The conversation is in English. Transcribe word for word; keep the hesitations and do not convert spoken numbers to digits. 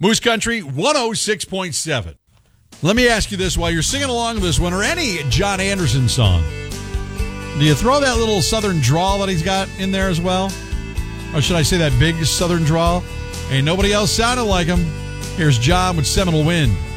Moose Country one oh six point seven. Let me ask you this while you're singing along with this one or any John Anderson song. Do you throw that little southern drawl that he's got in there as well? Or should I say that big southern drawl? Ain't nobody else sounded like him. Here's John with Seminole Wind.